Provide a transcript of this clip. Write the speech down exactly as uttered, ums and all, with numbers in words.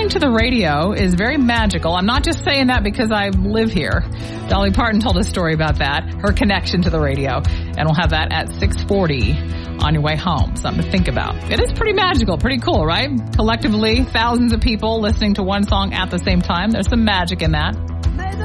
connection to the radio is very magical. I'm not just saying that because I live here. Dolly Parton told a story about that, her connection to the radio. And we'll have that at six forty on your way home. Something to think about. It is pretty magical, pretty cool, right? Collectively, thousands of people listening to one song at the same time. There's some magic in that.